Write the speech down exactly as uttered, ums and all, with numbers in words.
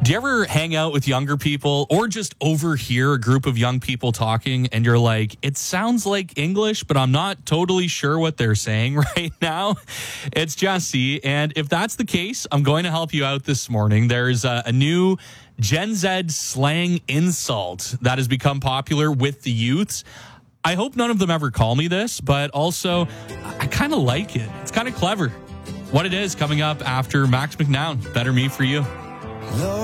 Do you ever hang out with younger people or just overhear a group of young people talking and you're like, it sounds like English, but I'm not totally sure what they're saying right now? It's Jesse. And if that's the case, I'm going to help you out this morning. There's a, a new Gen Z slang insult that has become popular with the youths. I hope none of them ever call me this, but also I kind of like it. It's kind of clever. What it is coming up after Max McNown. Better Me For You.